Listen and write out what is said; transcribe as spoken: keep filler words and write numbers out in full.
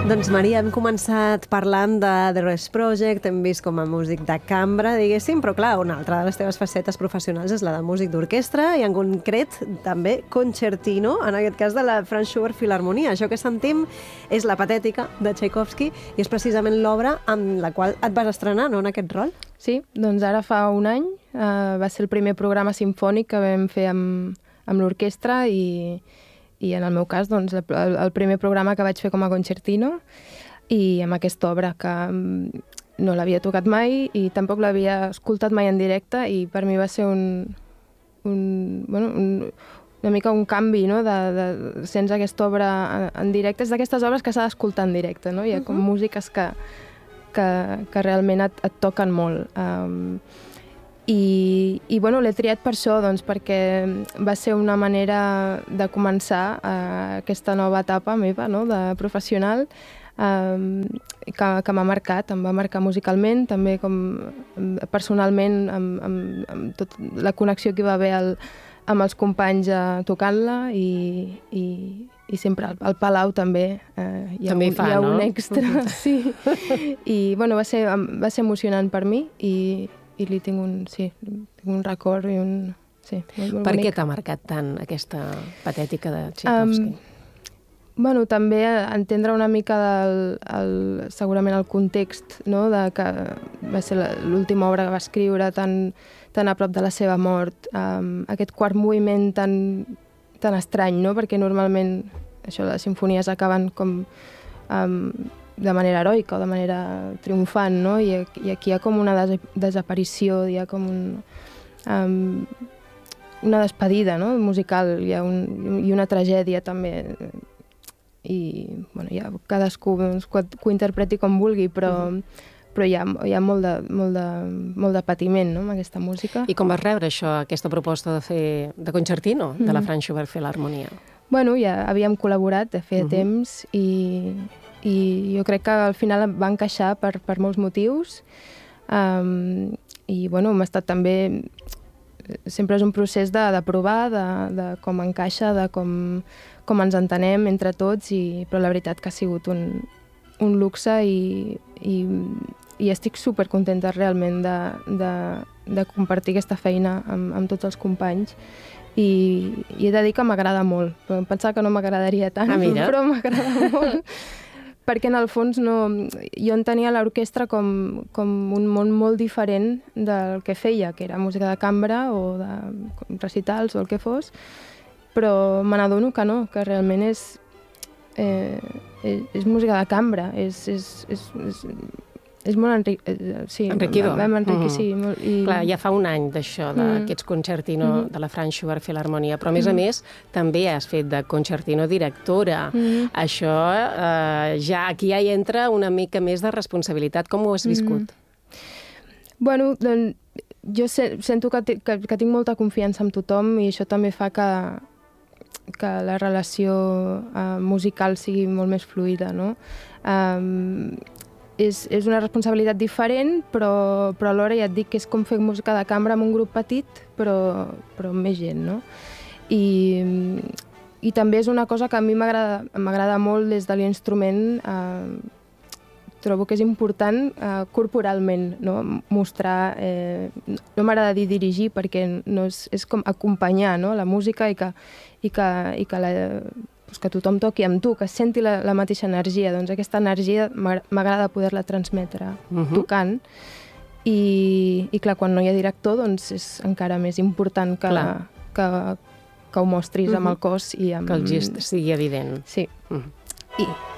Doncs Maria, hem començat parlant de The Rest Project, hem vist com a músic de cambra, diguéssim, però clar, una altra de les teves facetes professionals és la de músic d'orquestra i en concret també concertino, en aquest cas de la Franz Schubert Filharmonia. Això que sentim és la Patètica de Tchaikovsky i és precisament l'obra amb la qual et vas estrenar, no?, en aquest rol? Sí, doncs ara fa un any eh, va ser el primer programa simfònic que vam fer amb, amb l'orquestra i i en el meu cas, doncs, el, el primer programa que vaig fer com a concertino i amb aquesta obra que no l'havia tocat mai i tampoc l'havia escoltat mai en directe i per mi va ser un, un, bueno, un, una mica un canvi, no?, de, de sents aquesta obra en, en directe. És d'aquestes obres que s'ha d'escoltar en directe, no? Hi ha com uh-huh. músiques que, que, que realment et, et toquen molt. Um, I, i bueno, l'he triat per això, doncs, perquè va ser una manera de començar uh, aquesta nova etapa meva, no?, de professional, um, que, que m'ha marcat, em va marcar musicalment, també com personalment, amb, amb, amb tot la connexió que hi va haver el, amb els companys uh, tocant-la i, i, i sempre al, al Palau també uh, hi ha, també un, fa, hi ha no? un extra. Sí. I bueno, va ser, va ser emocionant per mi i i li tinc un, sí, tinc un record i un... Sí, molt, molt per bonic. què t'ha marcat tant aquesta Patètica de Tchaikovsky? Um, bueno, també entendre una mica del, el, segurament el context, no?, de que va ser l'última obra que va escriure tan, tan a prop de la seva mort, um, aquest quart moviment tan, tan estrany, no?, perquè normalment això, les simfonies acaben com... Um, de manera heroica o de manera triomfant, no? I, i aquí hi ha com una des desaparició, hi ha com un, um, una despedida, no?, musical, hi ha un, i una tragèdia també. I bueno, ja cadascú doncs, que ho interpreti com vulgui, però, uh-huh. però hi ha, hi ha molt, de, molt, de, molt de patiment, no?, amb aquesta música. I com vas rebre això, aquesta proposta de fer de concertino uh-huh. de la Franz Schubert Filharmonia? Bueno, ja havíem col·laborat de fer uh-huh. temps i... i jo crec que al final va encaixar per, per molts motius um, i bueno, m'ha estat també sempre és un procés de, de provar de, de com encaixa, de com, com ens entenem entre tots i, però la veritat que ha sigut un, un luxe i, i, i estic supercontenta realment de, de, de compartir aquesta feina amb, amb tots els companys i, i he de dir que m'agrada molt, però em pensava que no m'agradaria tant, ah, però m'agrada molt perquè en el fons no, jo entenia l'orquestra com, com un món molt diferent del que feia, que era música de cambra o de recitals o el que fos, però me n'adono que no, que realment és, eh, és, és música de cambra, és, és, és, és, és molt enric... sí, enriquidor. Vam enriquir, mm. sí. Molt, i... Clar, ja fa un any d'això, d'aquests concertino mm. de la Franz Schubert Filharmonia, però a més mm. a més també has fet de concertino directora. Mm. Això eh, ja aquí ja hi entra una mica més de responsabilitat. Com ho has viscut? Mm. Bueno, doncs jo se, sento que, que, que tinc molta confiança amb tothom i això també fa que, que la relació eh, musical sigui molt més fluida, no? Um, És, és una responsabilitat diferent, però, però alhora ja et dic que és com fer música de cambra amb un grup petit, però, però amb més gent, no? I, i també és una cosa que a mi m'agrada molt des de l'instrument. Eh, trobo que és important eh, corporalment, no? Mostrar... Eh, no m'agrada dir dirigir perquè no és, és com acompanyar, no?, la música i que, i que, i que la... que tothom toqui amb tu, que senti la, la mateixa energia. Doncs aquesta energia m'agrada poder-la transmetre uh-huh. tocant. I, I clar, quan no hi ha director, doncs és encara més important que, que, que ho mostris uh-huh. amb el cos i amb... Que el gest sigui evident. Sí. Uh-huh. I